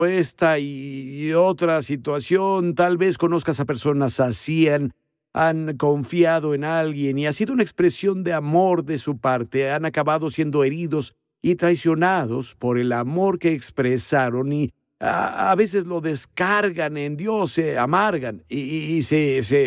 esta y otra situación, tal vez conozcas a personas así, han confiado en alguien y ha sido una expresión de amor de su parte, han acabado siendo heridos y traicionados por el amor que expresaron y a veces lo descargan en Dios, se amargan y se